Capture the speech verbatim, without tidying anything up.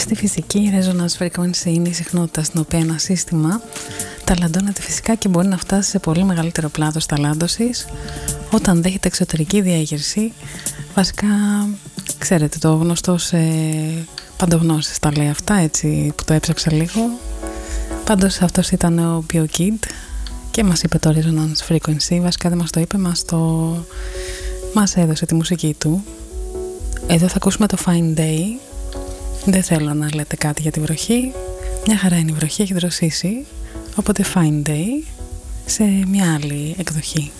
Στη φυσική, η resonance frequency είναι η συχνότητα στην οποία ένα σύστημα ταλαντώνεται φυσικά και μπορεί να φτάσει σε πολύ μεγαλύτερο πλάτος ταλάντωσης όταν δέχεται εξωτερική διέγερση. Βασικά, ξέρετε, το γνωστό σε παντογνώσεις τα λέει αυτά, έτσι που το έψαξα λίγο. Πάντως αυτός ήταν ο BioKid και μας είπε το resonance frequency. Βασικά δεν μας το είπε, μας, το... μας έδωσε τη μουσική του. Εδώ θα ακούσουμε το Fine Day. Δεν θέλω να λέτε κάτι για τη βροχή. Μια χαρά είναι η βροχή, έχει δροσίσει. Οπότε Fine Day σε μια άλλη εκδοχή.